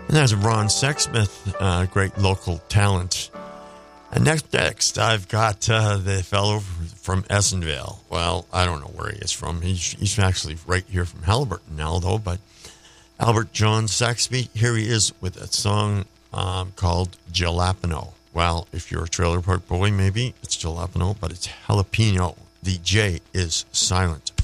And there's Ron Sexsmith, great local talent. And next, I've got the fellow from Essenvale. Well, I don't know where he is from. He's actually right here from Haliburton now, though. But Albert John Saxby, here he is with a song called Jalapeno. Well, if you're a trailer park boy, maybe it's Jalapeno, but it's jalapeno. The J is silent.